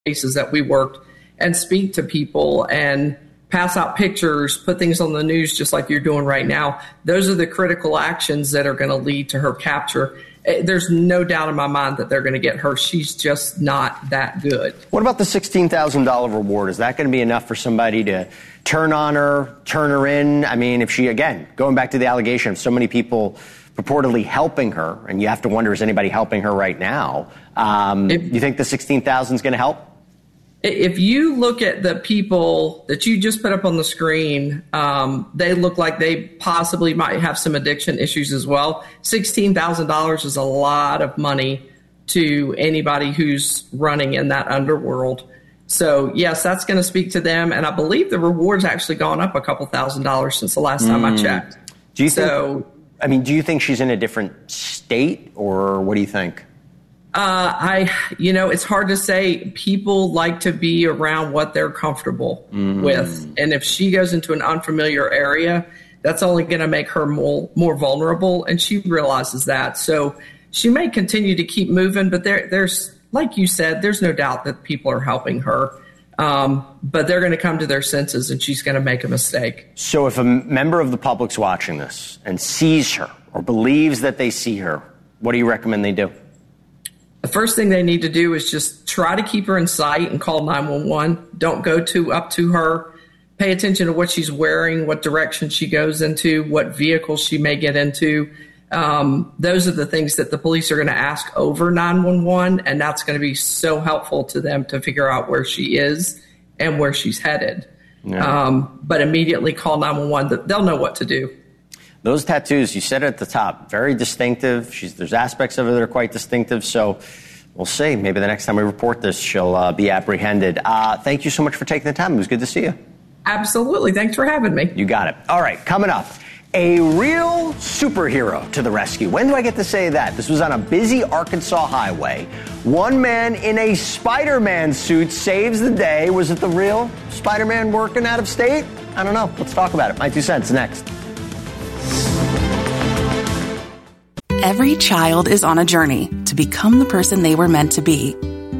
cases that we worked and speak to people and pass out pictures, put things on the news just like you're doing right now. Those are the critical actions that are going to lead to her capture. There's no doubt in my mind that they're going to get her. She's just not that good. What about the $16,000 reward? Is that going to be enough for somebody to turn on her, turn her in? I mean, if she, again, going back to the allegation of so many people purportedly helping her, and you have to wonder, is anybody helping her right now? You think the $16,000 is going to help? If you look at the people that you just put up on the screen, they look like they possibly might have some addiction issues as well. $16,000 is a lot of money to anybody who's running in that underworld. So, yes, that's going to speak to them. And I believe the reward's actually gone up a couple $1,000s since the last time I checked. Do you think she's in a different state, or what do you think? It's hard to say. People like to be around what they're comfortable with. And if she goes into an unfamiliar area, that's only going to make her more vulnerable. And she realizes that. So she may continue to keep moving, but there's, like you said, there's no doubt that people are helping her. But they're going to come to their senses and she's going to make a mistake. So if a member of the public's watching this and sees her or believes that they see her, what do you recommend they do? The first thing they need to do is just try to keep her in sight and call 911. Don't go up to her. Pay attention to what she's wearing, what direction she goes into, what vehicle she may get into. Those are the things that the police are going to ask over 911, and that's going to be so helpful to them to figure out where she is and where she's headed. Yeah. But immediately call 911. They'll know what to do. Those tattoos, you said it at the top, very distinctive. There's aspects of her that are quite distinctive. So we'll see. Maybe the next time we report this, she'll be apprehended. Thank you so much for taking the time. It was good to see you. Absolutely. Thanks for having me. You got it. All right, coming up, a real superhero to the rescue. When do I get to say that? This was on a busy Arkansas highway. One man in a Spider-Man suit saves the day. Was it the real Spider-Man working out of state? I don't know. Let's talk about it. My 2 cents next. Every child is on a journey to become the person they were meant to be.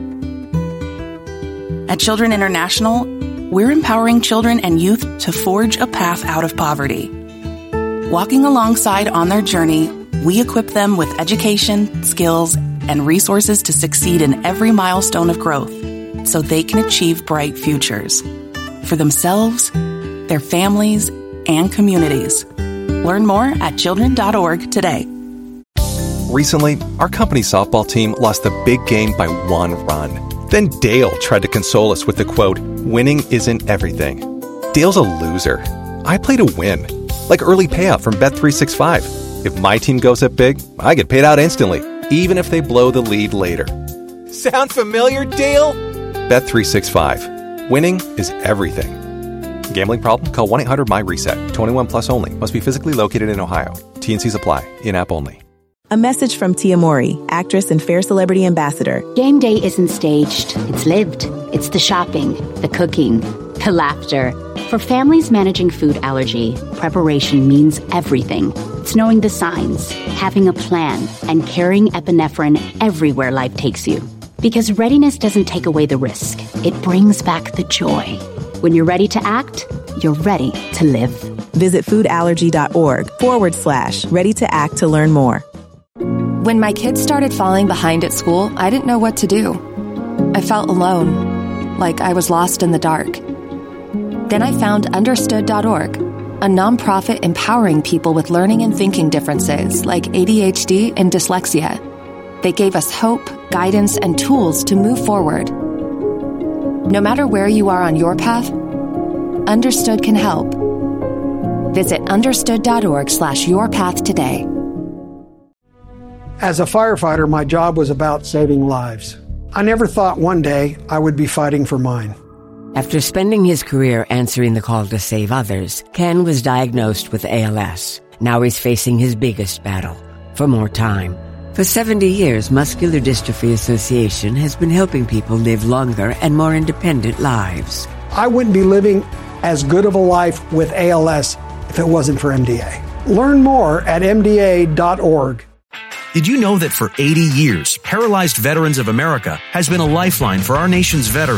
At Children International, we're empowering children and youth to forge a path out of poverty. Walking alongside on their journey, we equip them with education, skills, and resources to succeed in every milestone of growth so they can achieve bright futures for themselves, their families, and communities. Learn more at children.org today. Recently, our company's softball team lost the big game by 1 run. Then Dale tried to console us with the quote, "Winning isn't everything." Dale's a loser. I play to win, like early payout from Bet365. If my team goes up big, I get paid out instantly, even if they blow the lead later. Sound familiar, Dale? Bet365. Winning is everything. Gambling problem? Call 1-800-MY-RESET. 21 plus only. Must be physically located in Ohio. T&Cs apply. In-app only. A message from Tia Mori, actress and Fair Celebrity Ambassador. Game day isn't staged. It's lived. It's the shopping, the cooking, the laughter. For families managing food allergy, preparation means everything. It's knowing the signs, having a plan, and carrying epinephrine everywhere life takes you. Because readiness doesn't take away the risk. It brings back the joy. When you're ready to act, you're ready to live. Visit foodallergy.org/ready to act to learn more. When my kids started falling behind at school, I didn't know what to do. I felt alone, like I was lost in the dark. Then I found Understood.org, a nonprofit empowering people with learning and thinking differences like ADHD and dyslexia. They gave us hope, guidance, and tools to move forward. No matter where you are on your path, Understood can help. Visit Understood.org/yourpath today. As a firefighter, my job was about saving lives. I never thought one day I would be fighting for mine. After spending his career answering the call to save others, Ken was diagnosed with ALS. Now he's facing his biggest battle, for more time. For 70 years, Muscular Dystrophy Association has been helping people live longer and more independent lives. I wouldn't be living as good of a life with ALS if it wasn't for MDA. Learn more at MDA.org. Did you know that for 80 years, Paralyzed Veterans of America has been a lifeline for our nation's veterans?